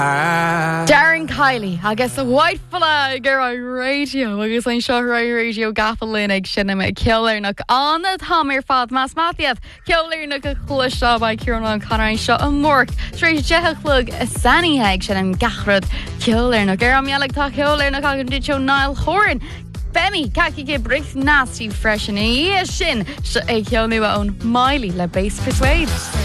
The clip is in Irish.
Darren Kiley agus a white fella gur a radio agus an seo radio gafalin ag sinna me ceollarnach anna táir fad más matiad ceollarnach a chluiste ba Ciarán Conrain seo a mórc trééis dethechlug a sanithe ag sin an gachrad ceollarnach gur am mealach tá ceollarnach agan diteo Niall Horan Femi, kaki ke bricks nasty fresh in a sin ag ceolnua ón Miley le Bass Persuade.